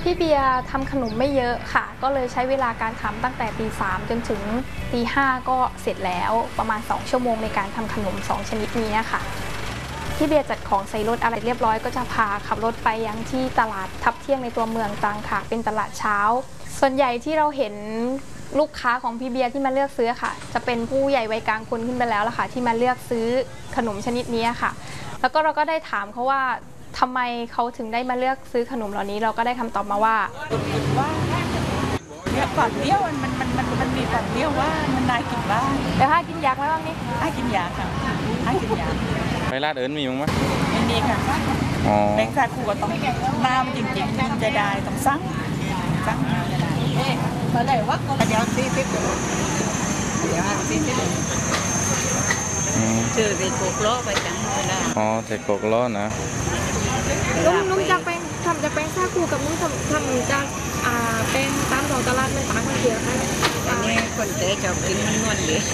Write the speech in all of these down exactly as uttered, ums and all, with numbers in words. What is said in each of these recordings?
พี่เบียร์ทำขนมไม่เยอะค่ะก็เลยใช้เวลาการทำตั้งแต่ตีสามจนถึงตีห้าก็เสร็จแล้วประมาณสองชั่วโมงในการทำขนมสองชนิดนี้ค่ะพี่เบียร์จัดของใส่รถอะไรเรียบร้อยก็จะพาขับรถไปยังที่ตลาดทับเที่ยงในตัวเมืองตรังค่ะเป็นตลาดเช้าส่วนใหญ่ที่เราเห็นลูกค้าของพี่เบียร์ที่มาเลือกซื้อค่ะจะเป็นผู้ใหญ่วัยกลางคนขึ้นไปแล้วล่ะค่ะที่มาเลือกซื้อขนมชนิดนี้ค่ะแล้วก็เราก็ได้ถามเขาว่าทำไมเขาถึงได้มาเลือกซื้อขนมเหล่านี้เราก็ได้คำตอบมาว่าว่าเนี่ยความเปรี้ยวมันมันมันมันมีความเปรี้ยวว่ามันน่ากินบ้างแต่ถ้ากินยากไหมบ้างนี่น่ากินยาค่ะน่ากินยาไปร้านอื่นมีมั้งไหมไม่มีค่ะแบงค์ซาคูก็ต้องน้ำจริงๆจะได้ต้องสั่งสั่งจะได้เอ๊ะมาไหนวะเดี๋ยวซีฟิปเดี๋ยวซีฟิปเจอเด็กโกกล้อไปจังเลยนะอ๋อเด็กโกกล้อนะนุ่มนุ่มจากแป้งทำจากแป้งซาคูกับนุ่มทำทำจากอ่าแป้งตามท้องตลาดไม่ต่างกันเยอะค่ะอันนี้คนเจ๊จะกินมันนวลดี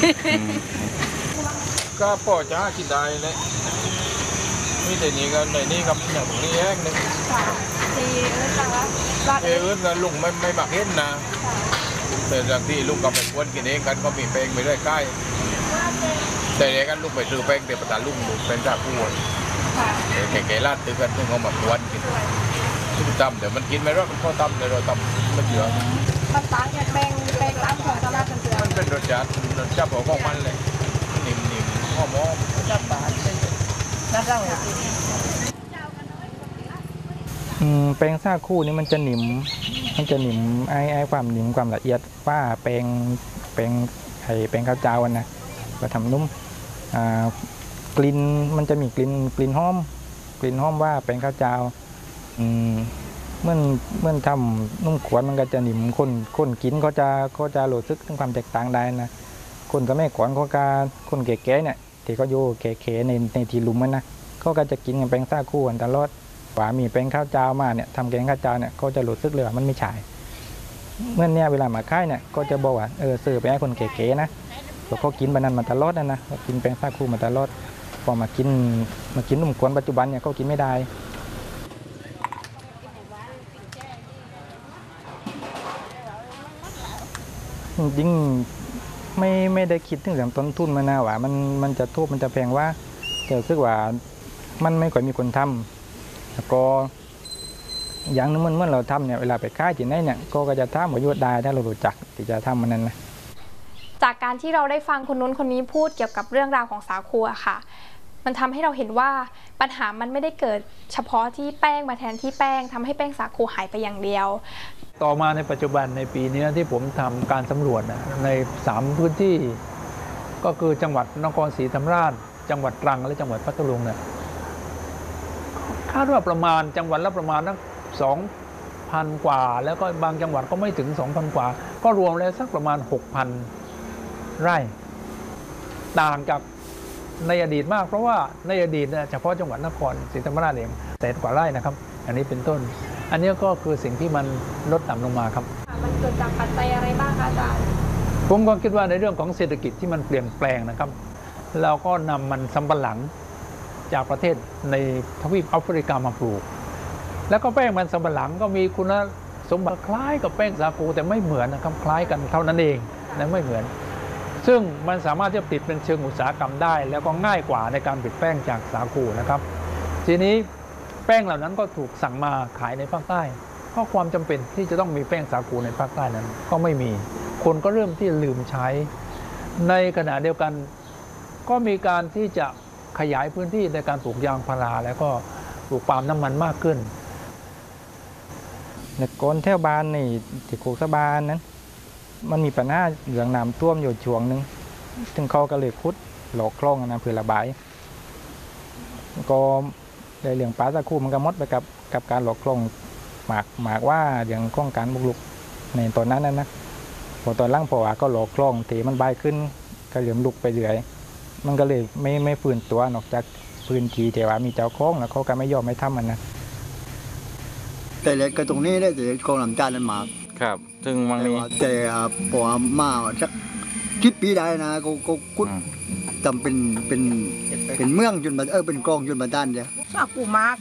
ก็พอจะกินได้เลยมีแต่นี้ก็ในนี้กับอย่างตรงนี้แยกนึงที่เออจ้าเออแล้วลุงไม่ไม่บักเห็นนะแต่จากที่ลุงกับไปควนกินเองกันก็มีแป้งไปเรื่อยใกล้แต่เนี้ยกันลุงไปซื้อแป้งเดี๋ยวประธานลุงดูแป้งจากผู้คนแก่ๆลาดตื้อกันซึ่งเขามาควนกินซึ่งตำเดี๋ยวมันกินไม่รอดมันเข้าตำเดี๋ยวเราตำไม่เยอะมันต่างจากแป้งแป้งร้านของตลาดกันเถอะมันเป็นรสชาติรสชาติของมันเลยนิ่มๆหอมๆจับบานเลยน่าเล่าอ่ะแป้งซาคูนี่มันจะหนิมมันจะหนิมไอ้ไอ้ความหนิมความละเอียดว่าแป้งแป้งไอ้แป้งข้าวเจ้านะก็ทำนุ่มกลิ่นมันจะมีกลิ่นกลิ่นหอมกลิ่นหอมว่าแป้งข้าวเจ้าเมื่อเมื่อทำนุ่มขวนมันก็จะหนิมคนคนกินเขาจะเขาจะรู้สึกถึงความแตกต่างได้นะคนก็ไม่ขวนเขาก็คนแก่ๆเนี่ยที่เขาอยู่แก่ๆในในทีลุมมันนะเขาก็จะกินกับแป้งซาคูกันตลอดว่ามีแป้งข้าวเจ้ามาเนี่ยทำแกงข้าวเจ้าเนี่ยเขาจะรู้สึกเลยว่ามันไม่ใช่เมื่อเนี่ยเวลามาค่ายเนี่ยก็จะบอกว่าเออซื้อไปให้คนแก่ๆนะเขากินบานั้นมาตลอดนะนะกินแป้งซาคูมาตลอดพอมากินมากินนุ่มขวนปัจจุบันเนี่ยเขากินไม่ได้จริงไม่ไม่ได้คิดถึงเรื่องต้นทุนมานะว่ามันมันจะทุบมันจะแพงว่าแต่รู้สึกว่ามันไม่ค่อยมีคนทำแล้วก็อย่างนึงเมื่อเราทำเนี่ยเวลาไปค่ายที่ไหนเนี่ยก็จะทำประโยชน์ได้ถ้าเรารู้จักที่จะทำมันนั้นนะจากการที่เราได้ฟังคนนู้นคนนี้พูดเกี่ยวกับเรื่องราวของสาคูอะค่ะมันทำให้เราเห็นว่าปัญหามันไม่ได้เกิดเฉพาะที่แป้งมาแทนที่แป้งทำให้แป้งสาคูหายไปอย่างเดียวต่อมาในปัจจุบันในปีนี้ที่ผมทำการสำรวจในสามพื้นที่ก็คือจังหวัดนครศรีธรรมราชจังหวัดตรังและจังหวัดพัทลุงเนี่ยคาดว่าประมาณจังหวัดละประมาณนักสองพันกว่าแล้วก็บางจังหวัดก็ไม่ถึงสองพันกว่าก็รวมแล้วสักประมาณหกพันไร่ต่างจากในอดีตมากเพราะว่าในอดีตเนี่ยเฉพาะจังหวัดนครศรีธรรมราชเองแสนกว่าไร่นะครับอันนี้เป็นต้นอันนี้ก็คือสิ่งที่มันลดต่ำลงมาครับมันเกิดจากปัจจัยอะไรบ้างคะอาจารย์ผมก็คิดว่าในเรื่องของเศรษฐกิจที่มันเปลี่ยนแปลงนะครับเราก็นำมันสำปะหลังจากประเทศในทวีปแอฟริกามาปลูกแล้วก็แป้งมันสำปะหลังก็มีคุณสมบัติคล้ายกับแป้งสาคูแต่ไม่เหมือนนะครับคล้ายกันเท่านั้นเองและไม่เหมือนซึ่งมันสามารถจะผลิตเป็นเชิงอุตสาหกรรมได้แล้วก็ง่ายกว่าในการผลิตแป้งจากสาคูนะครับทีนี้แป้งเหล่านั้นก็ถูกสั่งมาขายในภาคใต้เพราะความจำเป็นที่จะต้องมีแป้งสาคูในภาคใต้นั้นก็ไม่มีคนก็เริ่มที่ลืมใช้ในขณะเดียวกันก็มีการที่จะขยายพื้นที่ในการปลูกยางพาราแล้วก็ปลูกปาล์มน้ำมันมากขึ้นในโกนแถวบ้านนี่ที่โคกสะบานนั้นมันมีปัญหาเรื่องน้ำท่วมอยู่ช่วงหนึ่งถึงเขาก็เลยขุดหลอกคลองนะเพื่อระบายก็ในเรื่องปลาสาคูมันก็มดไปกับกับการหลอกคลองหมากหมากว่าเรื่องข้องการบุกรุกในตอนนั้นนะนะพอตอนล่างพอว่าก็หลอกคลองตีมันใบขึ้นก็เหลื่อมลุกไปเรื่อยมันก็เลยไม่ไม่ฟื้นตัวนอกจากพื้นที่แต่ว่ามีเจ้าของแล้วเขาก็ไม่ยอมไม่ทำมันนะแต่เล็กก็ตรงนี้ได้แต่กองลำจานนั้นมาครับซึ่งบางนี้แต่พอมาสักคิดปีได้นะก็ก็กุดจำเป็นเป็นเป็นเมืองจนมาเออเป็นกองจนมาด้านเดียวชอบกูมาก